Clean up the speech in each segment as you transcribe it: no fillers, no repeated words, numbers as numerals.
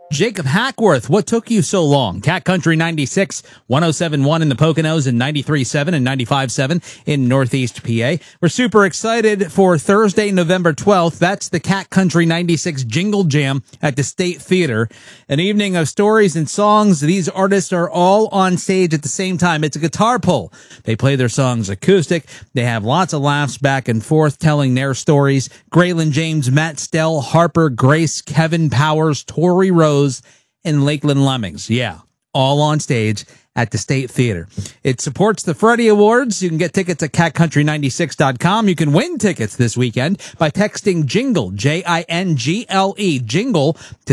Jacob Hackworth, what took you so long? Cat Country 96, 107.1 in the Poconos and 93.7 and 95.7 in Northeast PA. We're super excited for Thursday, November 12th. That's the Cat Country 96 Jingle Jam at the State Theater. An evening of stories and songs. These artists are all on stage at the same time. It's a guitar pull. They play their songs acoustic. They have lots of laughs back and forth telling their stories. Graylin James, Matt Stell, Harper Grace, Kevin Powers, Tori Rose, and Lakeland Lemmings. Yeah, all on stage at the State Theater. It supports the Freddie Awards. You can get tickets at catcountry96.com. You can win tickets this weekend by texting JINGLE, J-I-N-G-L-E, JINGLE to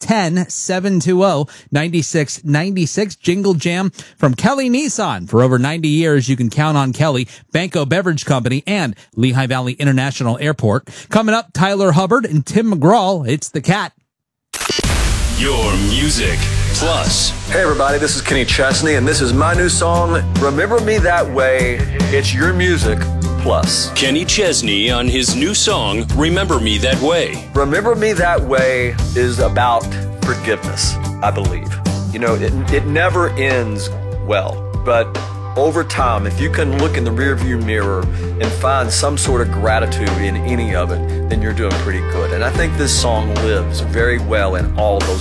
610-720-9696. Jingle Jam from Kelly Nissan. For over 90 years, you can count on Kelly, Banco Beverage Company, and Lehigh Valley International Airport. Coming up, Tyler Hubbard and Tim McGraw. It's the Cat. Your music plus. Hey everybody, this is Kenny Chesney, and this is my new song, Remember Me That Way. It's your music plus. Kenny Chesney on his new song, Remember Me That Way. Remember Me That Way is about forgiveness, I believe. You know, it never ends well, but over time, if you can look in the rearview mirror and find some sort of gratitude in any of it, then you're doing pretty good. And I think this song lives very well in all those